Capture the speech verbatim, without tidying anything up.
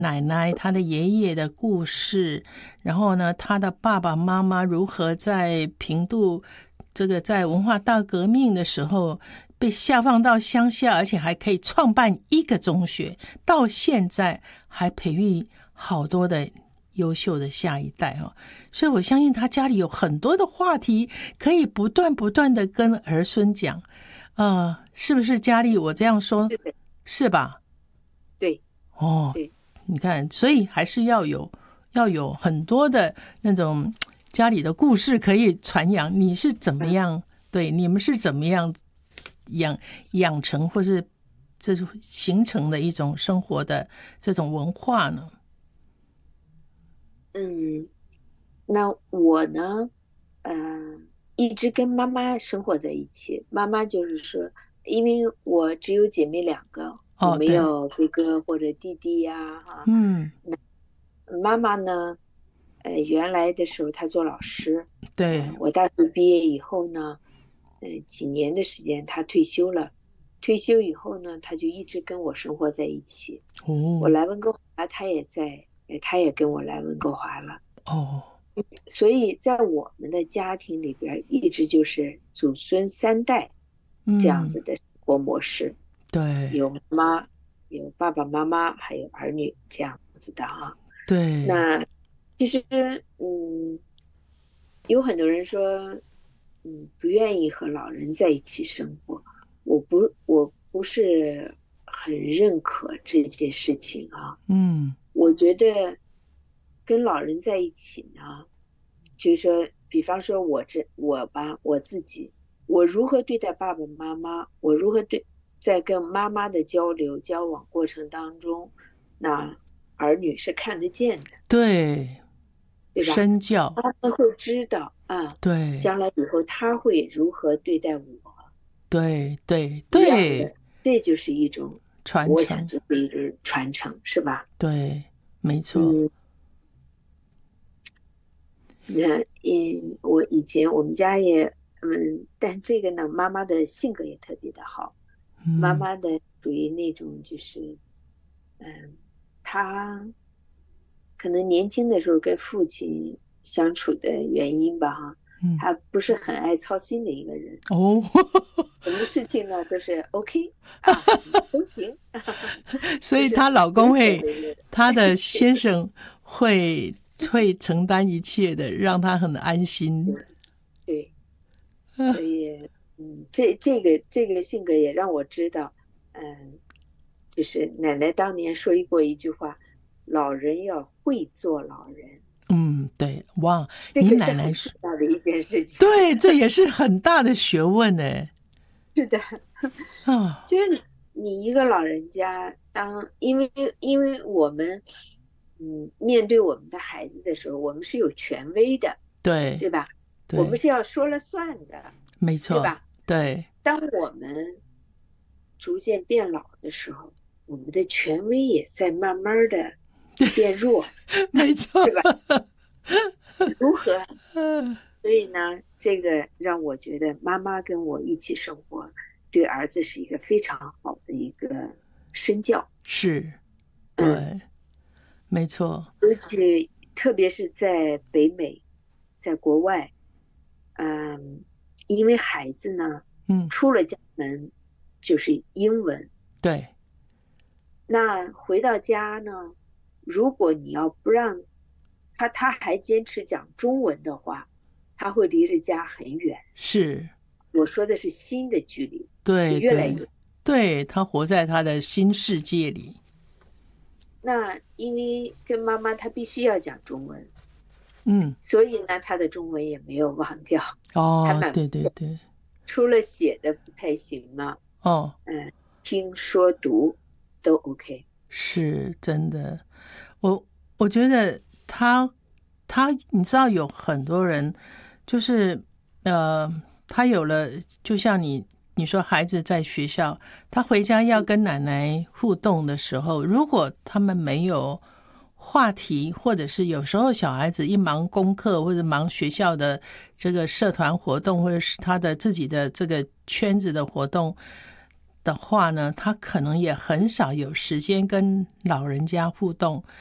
奶奶他的爷爷的故事，然后呢他的爸爸妈妈如何在平度这个在文化大革命的时候被下放到乡下，而且还可以创办一个中学，到现在还培育好多的优秀的下一代哦。所以我相信他家里有很多的话题可以不断不断的跟儿孙讲。呃，是不是佳丽？我这样说是的， 是吧？ 对， 哦， 对， 你看，所以还是要有要有很多的那种家里的故事可以传扬。你是怎么样？ 嗯、 对，你们是怎么样养养成或是这种形成的一种生活的这种文化呢？ 嗯，那我呢，嗯、呃，一直跟妈妈生活在一起。妈妈就是说，因为我只有姐妹两个，我哦， 没对， 有哥哥或者弟弟呀，哈。 嗯， 那妈妈呢，呃，原来的时候她做老师， 对， 呃，我大学毕业以后呢，呃，几年的时间她退休了。退休以后呢，她就一直跟我生活在一起。我哦， 来温哥华，她也在，呃她也跟我来温哥华了。 哦， 所以在我们的家庭里边，一直就是祖孙三代这样嗯， 子的生活模式， 对， 有妈妈，有爸爸妈妈，还有儿女这样子的哈。 对， 那其实，嗯，有很多人说，嗯，不愿意和老人在一起生活。我不，我不是很认可这件事情啊。 嗯， 我觉得跟老人在一起呢，就是说，比方说我这我吧，我自己，我如何对待爸爸妈妈，我如何对在跟妈妈的交流交往过程当中，那儿女是看得见的， 对， 对吧？ 身教， 他们会知道啊， 对， 将来以后他会如何对待我， 对，对， 一样对， 的，这就是一种，我想传承， 这是一种传承，是吧？ 对，没错， 嗯。那嗯，我以前我们家也嗯，但这个呢，妈妈的性格也特别的好。妈嗯， 妈的属于那种就是嗯，她可能年轻的时候跟父亲相处的原因吧哈， 嗯， 她不是很爱操心的一个人， 哦， 什么事情呢都是 OK 啊，都行， 所以就是她老公随和会， 的一个人。 她的先生会会承担一切的，让她很安心。 对，所以嗯，这这个这个性格也让我知道，嗯，就是奶奶当年说过一句话，老人要会做老人， 嗯，对，哇， 这你个是很重奶奶是， 要的一件事情。 对，这也是很大的学问呢。 是的， 啊， 就是你你一个老人家，当因为因为我们嗯面对我们的孩子的时候，我们是有权威的， 对， 对吧？我们对， 是要说了算的， 没错， 对吧？ 对， 当我们逐渐变老的时候，我们的权威也在慢慢的变弱， 没错， 是吧？如何？ 嗯， 所以呢，这个让我觉得妈妈跟我一起生活，对儿子是一个非常好的一个身教。 是， 嗯， 对，没错， 尤其特别是在北美，在国外，嗯，因为孩子呢， 嗯， 出了家门就是英文， 对， 那回到家呢，如果你要不让他，他还坚持讲中文的话，他会离着家很远。 是， 我说的是心的距离，会对，对， 越来越。 对，他活在他的新世界里。 那因为跟妈妈他必须要讲中文， 嗯， 所以呢，他的中文也没有忘掉，还哦， 蛮对对对， 除了写的不太行嘛， 哦， 嗯，听说读都 OK。 是真的。我我觉得他他，你知道有很多人就是呃，他有了，就像你你说孩子在学校，他回家要跟奶奶互动的时候，如果他们没有话题，或者是有时候小孩子一忙功课或者忙学校的这个社团活动，或者是他的自己的这个圈子的活动， 的话呢，他可能也很少有时间跟老人家互动，